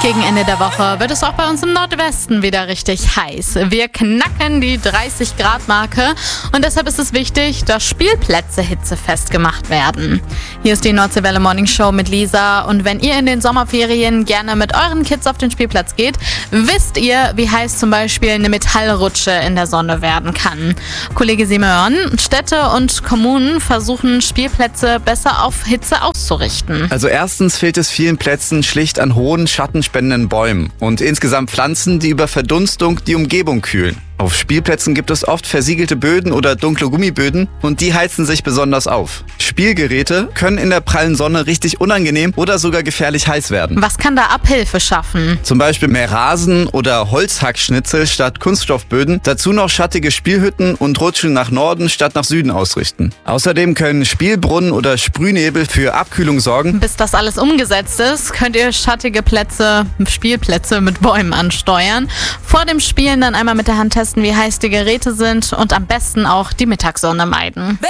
Gegen Ende der Woche wird es auch bei uns im Nordwesten wieder richtig heiß. Wir knacken die 30-Grad-Marke und deshalb ist es wichtig, dass Spielplätze hitzefest gemacht werden. Hier ist die Nordseewelle Morning Show mit Lisa und wenn ihr in den Sommerferien gerne mit euren Kids auf den Spielplatz geht, wisst ihr, wie heiß zum Beispiel eine Metallrutsche in der Sonne werden kann. Kollege Simeon, Städte und Kommunen versuchen Spielplätze besser auf Hitze auszurichten. Also erstens fehlt es vielen Plätzen schlicht an hohen, schattenspendenden Bäumen und insgesamt Pflanzen, die über Verdunstung die Umgebung kühlen. Auf Spielplätzen gibt es oft versiegelte Böden oder dunkle Gummiböden und die heizen sich besonders auf. Spielgeräte können in der prallen Sonne richtig unangenehm oder sogar gefährlich heiß werden. Was kann da Abhilfe schaffen? Zum Beispiel mehr Rasen oder Holzhackschnitzel statt Kunststoffböden, dazu noch schattige Spielhütten und Rutschen nach Norden statt nach Süden ausrichten. Außerdem können Spielbrunnen oder Sprühnebel für Abkühlung sorgen. Bis das alles umgesetzt ist, könnt ihr schattige Spielplätze mit Bäumen ansteuern. Vor dem Spielen dann einmal mit der Hand testen, wie heiß die Geräte sind und am besten auch die Mittagssonne meiden.